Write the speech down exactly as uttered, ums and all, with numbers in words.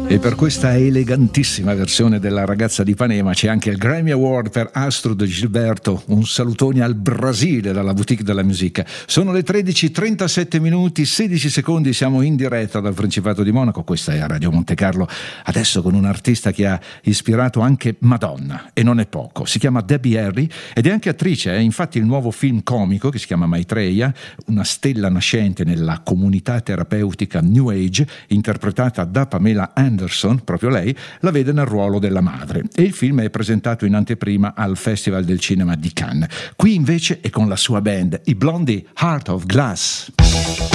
E per questa elegantissima versione della Ragazza di Ipanema c'è anche il Grammy Award per Astrud Gilberto. Un salutone al Brasile dalla Boutique della Musica. Sono le tredici e trentasette minuti, sedici secondi, siamo in diretta dal Principato di Monaco. Questa è Radio Monte Carlo, adesso con un artista che ha ispirato anche Madonna, e non è poco. Si chiama Debbie Harry ed è anche attrice, eh? Infatti il nuovo film comico che si chiama Maitreya, una stella nascente nella comunità terapeutica New Age, interpretata da Pamela Anderson, proprio lei, la vede nel ruolo della madre, e il film è presentato in anteprima al Festival del Cinema di Cannes. Qui invece è con la sua band, i Blondie Heart of Glass.